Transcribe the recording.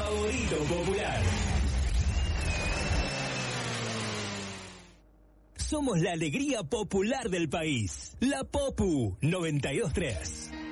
favorito popular. Somos la alegría popular del país. La Popu 92.3.